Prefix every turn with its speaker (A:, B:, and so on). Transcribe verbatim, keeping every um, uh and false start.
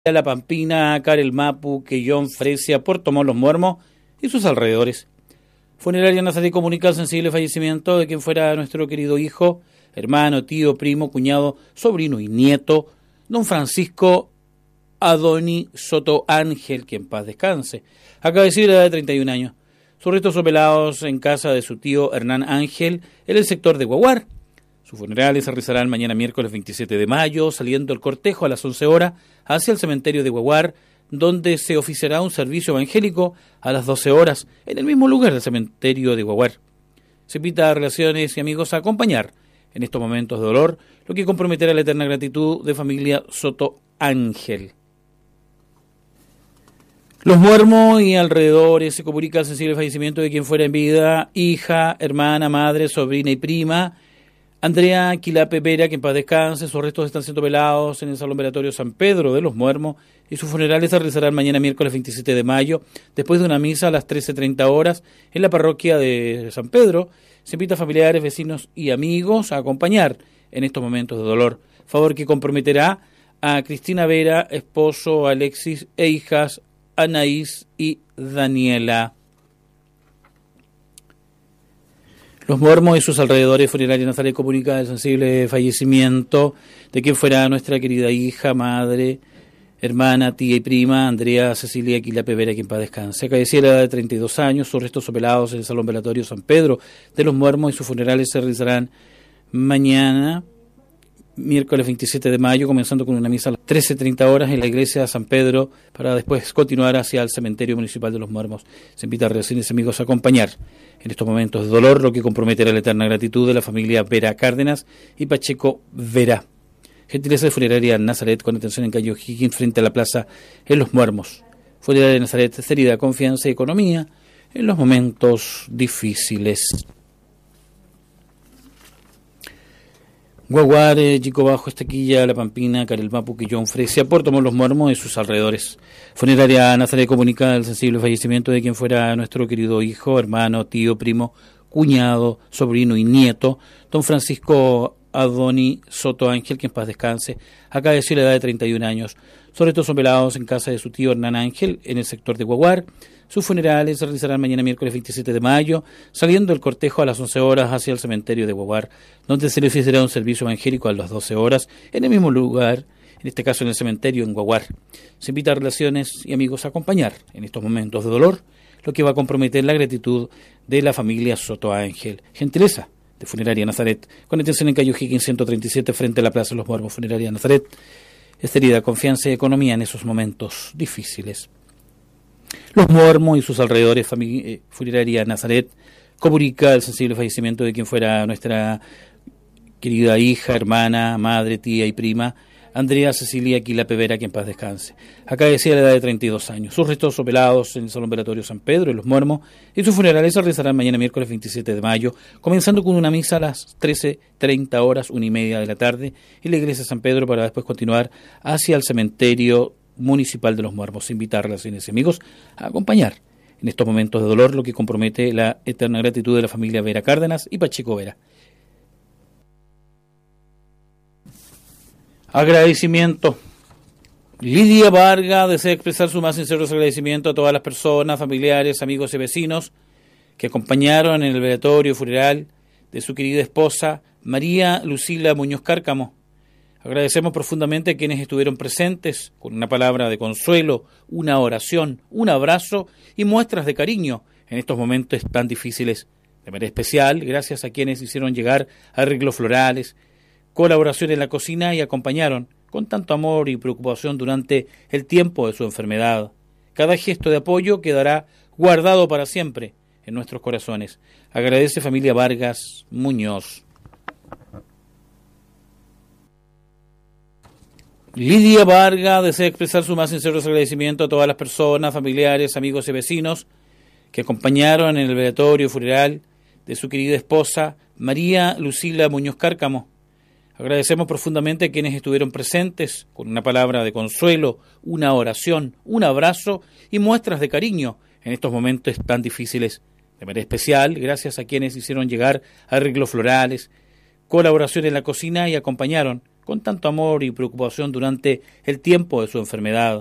A: La Pampina, Carelmapu, Quellón, Fresia, Puerto Montt, Los Muermos y sus alrededores. Funeraria Nazaret comunica el sensible fallecimiento de quien fuera nuestro querido hijo, hermano, tío, primo, cuñado, sobrino y nieto, don Francisco Adoni Soto Ángel, que en paz descanse. Acaba de decir la edad de treinta y un años. Sus restos son velados en casa de su tío Hernán Ángel, en el sector de Guaguar. Sus funerales se realizarán mañana miércoles veintisiete de mayo, saliendo el cortejo a las once horas hacia el cementerio de Guaguar, donde se oficiará un servicio evangélico a las doce horas, en el mismo lugar del cementerio de Guaguar. Se invita a relaciones y amigos a acompañar en estos momentos de dolor, lo que comprometerá la eterna gratitud de familia Soto Ángel. Los Muermos y alrededores se comunica el sensible fallecimiento de quien fuera en vida, hija, hermana, madre, sobrina y prima, Andrea Quilape Vera, que en paz descanse. Sus restos están siendo velados en el Salón Velatorio San Pedro de Los Muermos y sus funerales se realizarán mañana miércoles veintisiete de mayo, después de una misa a las trece treinta horas en la parroquia de San Pedro. Se invita a familiares, vecinos y amigos a acompañar en estos momentos de dolor, favor que comprometerá a Cristina Vera, esposo Alexis e hijas Anaís y Daniela. Los Muermos y sus alrededores. Funeraria Nazaret comunica el sensible fallecimiento de quien fuera nuestra querida hija, madre, hermana, tía y prima, Andrea Cecilia Quilape Vera, quien paz descanse. Acabeciera a la edad de treinta y dos años, sus restos son velados en el Salón Velatorio San Pedro de Los Muermos y sus funerales se realizarán mañana, miércoles veintisiete de mayo, comenzando con una misa a las trece treinta horas en la iglesia de San Pedro, para después continuar hacia el cementerio municipal de Los Muermos. Se invita a relaciones y amigos a acompañar en estos momentos de dolor, lo que comprometerá la eterna gratitud de la familia Vera Cárdenas y Pacheco Vera. Gentileza de Funeraria Nazaret, con atención en calle O'Higgins, frente a la plaza en Los Muermos. Funeraria Nazaret, seriedad, confianza y economía en los momentos difíciles. Guaguar, eh, Chico Bajo, Estequilla, La Pampina, Carelmapu, Quillón, Fresia, Puerto Montt, Los Muermos y sus alrededores. Funeraria Nazaret comunica el sensible fallecimiento de quien fuera nuestro querido hijo, hermano, tío, primo, cuñado, sobrino y nieto, don Francisco Adoni Soto Ángel, que en paz descanse. Acaba de decir la edad de treinta y un años. Sus restos son velados en casa de su tío Hernán Ángel, en el sector de Guaguar. Sus funerales se realizarán mañana miércoles veintisiete de mayo, saliendo el cortejo a las once horas hacia el cementerio de Guaguar, donde se le ofrecerá un servicio evangélico a las doce horas, en el mismo lugar, en este caso en el cementerio en Guaguar. Se invita a relaciones y amigos a acompañar en estos momentos de dolor, lo que va a comprometer la gratitud de la familia Soto Ángel. Gentileza de Funeraria Nazaret, con atención en calle O'Higgins ciento treinta y siete, frente a la Plaza de Los Muermos. Funeraria Nazaret, esterilidad, confianza y economía en esos momentos difíciles. Los Muermos y sus alrededores. Familia, eh, Funeraria Nazaret comunica el sensible fallecimiento de quien fuera nuestra querida hija, hermana, madre, tía y prima, Andrea Cecilia Quilape Vera, que en paz descanse. Acaba de decir la edad de treinta y dos años. Sus restos son velados en el Salón Velatorio San Pedro, en Los Muermos, y sus funerales se realizarán mañana miércoles veintisiete de mayo, comenzando con una misa a las trece treinta horas, una y media de la tarde, en la iglesia de San Pedro, para después continuar hacia el cementerio municipal de Los Muermos. Invita a relaciones y amigos a acompañar en estos momentos de dolor, lo que compromete la eterna gratitud de la familia Vera Cárdenas y Pacheco Vera. Agradecimiento. Lidia Vargas desea expresar su más sincero agradecimiento a todas las personas, familiares, amigos y vecinos que acompañaron en el velatorio funeral de su querida esposa María Lucila Muñoz Cárcamo. Agradecemos profundamente a quienes estuvieron presentes con una palabra de consuelo, una oración, un abrazo y muestras de cariño en estos momentos tan difíciles. De manera especial, gracias a quienes hicieron llegar arreglos florales, colaboración en la cocina y acompañaron con tanto amor y preocupación durante el tiempo de su enfermedad. Cada gesto de apoyo quedará guardado para siempre en nuestros corazones. Agradece familia Vargas Muñoz. Lidia Vargas desea expresar su más sincero agradecimiento a todas las personas, familiares, amigos y vecinos que acompañaron en el velatorio funeral de su querida esposa María Lucila Muñoz Cárcamo. Agradecemos profundamente a quienes estuvieron presentes con una palabra de consuelo, una oración, un abrazo y muestras de cariño en estos momentos tan difíciles. De manera especial, gracias a quienes hicieron llegar arreglos florales, colaboración en la cocina y acompañaron con tanto amor y preocupación durante el tiempo de su enfermedad.